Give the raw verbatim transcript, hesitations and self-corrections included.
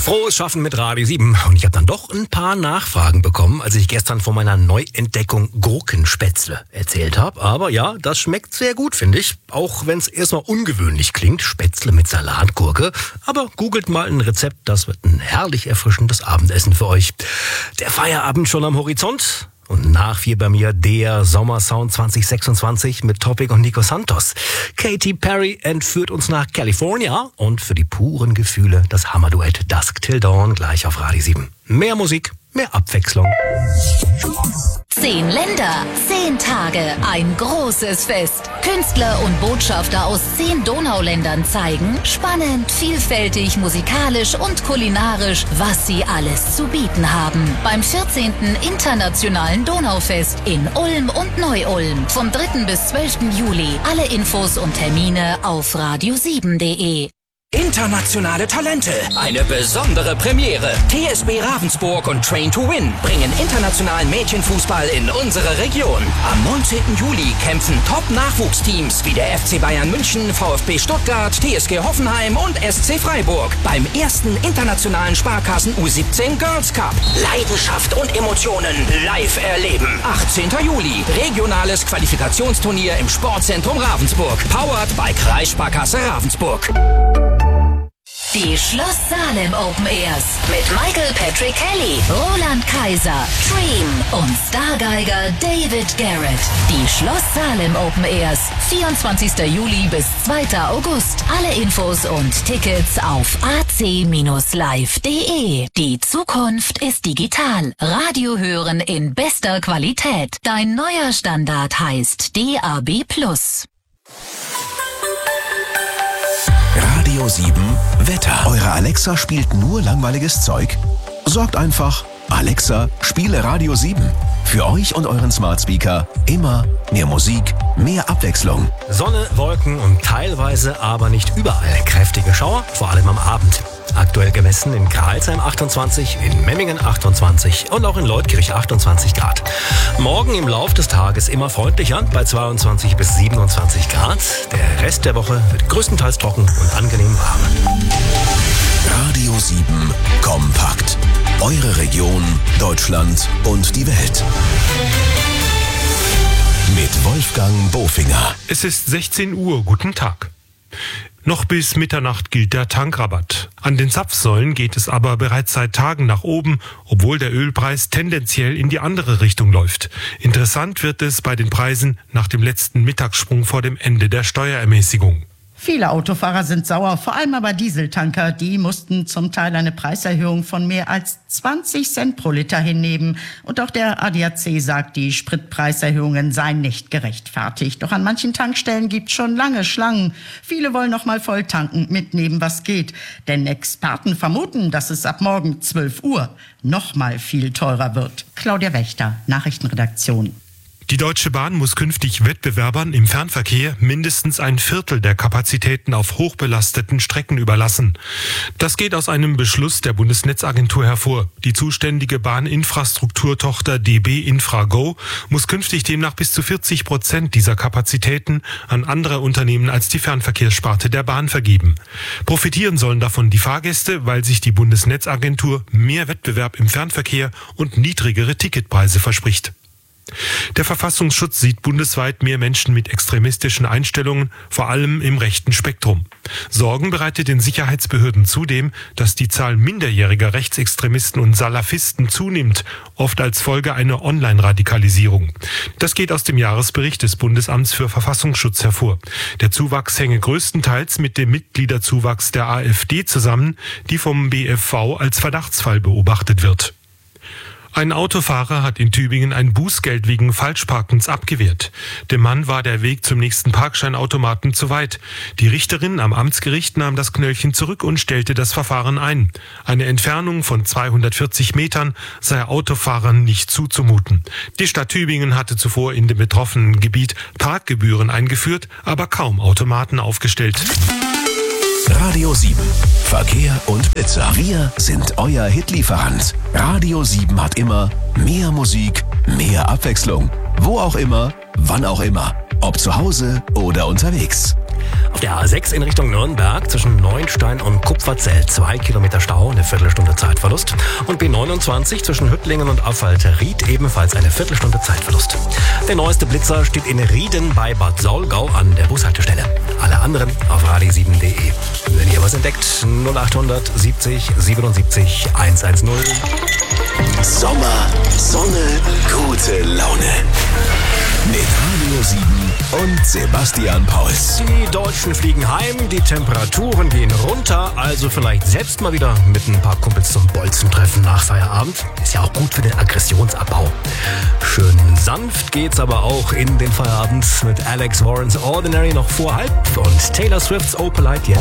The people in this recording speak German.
Frohes Schaffen mit Radio sieben. Und ich habe dann doch ein paar Nachfragen bekommen, als ich gestern von meiner Neuentdeckung Gurkenspätzle erzählt habe. Aber ja, das schmeckt sehr gut, finde ich. Auch wenn es erstmal ungewöhnlich klingt, Spätzle mit Salatgurke. Aber googelt mal ein Rezept, das wird ein herrlich erfrischendes Abendessen für euch. Der Feierabend schon am Horizont. Und nach vier bei mir der Sommersound zwanzig sechsundzwanzig mit Topic und Nico Santos. Katy Perry entführt uns nach California und für die puren Gefühle das Hammerduett Dusk Till Dawn gleich auf Radio sieben. Mehr Musik, mehr Abwechslung. Zehn Länder, zehn Tage, ein großes Fest. Künstler und Botschafter aus zehn Donauländern zeigen, spannend, vielfältig, musikalisch und kulinarisch, was sie alles zu bieten haben. Beim vierzehnten Internationalen Donaufest in Ulm und Neu-Ulm. Vom dritten bis zwölften Juli. Alle Infos und Termine auf radio sieben punkt de. Internationale Talente. Eine besondere Premiere. T S B Ravensburg und Train to Win bringen internationalen Mädchenfußball in unsere Region. Am neunzehnten Juli kämpfen Top-Nachwuchsteams wie der F C Bayern München, VfB Stuttgart, T S G Hoffenheim und S C Freiburg beim ersten internationalen Sparkassen U siebzehn Girls Cup. Leidenschaft und Emotionen live erleben. achtzehnten Juli. Regionales Qualifikationsturnier im Sportzentrum Ravensburg. Powered by Kreissparkasse Ravensburg. Die Schloss Salem Open Airs mit Michael Patrick Kelly, Roland Kaiser, Dream und Stargeiger David Garrett. Die Schloss Salem Open Airs, vierundzwanzigsten Juli bis zweiten August. Alle Infos und Tickets auf a c Bindestrich live punkt de. Die Zukunft ist digital. Radio hören in bester Qualität. Dein neuer Standard heißt D A B plus. Radio sieben Wetter. Eure Alexa spielt nur langweiliges Zeug? Sorgt einfach, Alexa, spiele Radio sieben. Für euch und euren Smart Speaker immer mehr Musik, mehr Abwechslung. Sonne, Wolken und teilweise, aber nicht überall kräftige Schauer, vor allem am Abend. Aktuell gemessen in Karlsheim achtundzwanzig, in Memmingen achtundzwanzig und auch in Leutkirch achtundzwanzig Grad. Morgen im Lauf des Tages immer freundlicher bei zweiundzwanzig bis siebenundzwanzig Grad. Der Rest der Woche wird größtenteils trocken und angenehm warm. Radio sieben Kompakt. Eure Region, Deutschland und die Welt. Mit Wolfgang Bofinger. Es ist sechzehn Uhr, guten Tag. Noch bis Mitternacht gilt der Tankrabatt. An den Zapfsäulen geht es aber bereits seit Tagen nach oben, obwohl der Ölpreis tendenziell in die andere Richtung läuft. Interessant wird es bei den Preisen nach dem letzten Mittagssprung vor dem Ende der Steuerermäßigung. Viele Autofahrer sind sauer, vor allem aber Dieseltanker. Die mussten zum Teil eine Preiserhöhung von mehr als zwanzig Cent pro Liter hinnehmen. Und auch der A D A C sagt, die Spritpreiserhöhungen seien nicht gerechtfertigt. Doch an manchen Tankstellen gibt es schon lange Schlangen. Viele wollen noch mal voll tanken, mitnehmen, was geht. Denn Experten vermuten, dass es ab morgen zwölf Uhr noch mal viel teurer wird. Claudia Wächter, Nachrichtenredaktion. Die Deutsche Bahn muss künftig Wettbewerbern im Fernverkehr mindestens ein Viertel der Kapazitäten auf hochbelasteten Strecken überlassen. Das geht aus einem Beschluss der Bundesnetzagentur hervor. Die zuständige Bahninfrastrukturtochter D B Infrago muss künftig demnach bis zu vierzig Prozent dieser Kapazitäten an andere Unternehmen als die Fernverkehrssparte der Bahn vergeben. Profitieren sollen davon die Fahrgäste, weil sich die Bundesnetzagentur mehr Wettbewerb im Fernverkehr und niedrigere Ticketpreise verspricht. Der Verfassungsschutz sieht bundesweit mehr Menschen mit extremistischen Einstellungen, vor allem im rechten Spektrum. Sorgen bereitet den Sicherheitsbehörden zudem, dass die Zahl minderjähriger Rechtsextremisten und Salafisten zunimmt, oft als Folge einer Online-Radikalisierung. Das geht aus dem Jahresbericht des Bundesamts für Verfassungsschutz hervor. Der Zuwachs hänge größtenteils mit dem Mitgliederzuwachs der AfD zusammen, die vom B F V als Verdachtsfall beobachtet wird. Ein Autofahrer hat in Tübingen ein Bußgeld wegen Falschparkens abgewehrt. Dem Mann war der Weg zum nächsten Parkscheinautomaten zu weit. Die Richterin am Amtsgericht nahm das Knöllchen zurück und stellte das Verfahren ein. Eine Entfernung von zweihundertvierzig Metern sei Autofahrern nicht zuzumuten. Die Stadt Tübingen hatte zuvor in dem betroffenen Gebiet Parkgebühren eingeführt, aber kaum Automaten aufgestellt. Radio sieben. Verkehr und Blitzer. Wir sind euer Hitlieferant. Radio sieben hat immer mehr Musik, mehr Abwechslung. Wo auch immer, wann auch immer. Ob zu Hause oder unterwegs. Auf der A sechs in Richtung Nürnberg zwischen Neuenstein und Kupferzell zwei Kilometer Stau, eine Viertelstunde Zeitverlust. Und B neunundzwanzig zwischen Hüttlingen und Affalter-Ried ebenfalls eine Viertelstunde Zeitverlust. Der neueste Blitzer steht in Rieden bei Bad Saulgau an der Bushaltestelle. Alle anderen auf radio sieben punkt de. Wenn ihr was entdeckt, null acht siebzig siebenundsiebzig hundertzehn. Sommer, Sonne, gute Laune. Mit Radio sieben und Sebastian Pauls. Die Deutschen fliegen heim, die Temperaturen gehen runter, also vielleicht selbst mal wieder mit ein paar Kumpels zum Bolzentreffen nach Feierabend. Ist ja auch gut für den Aggressionsabbau. Schön sanft geht's aber auch in den Feierabend mit Alex Warrens Ordinary noch vor halb und Taylor Swifts Opalite jetzt.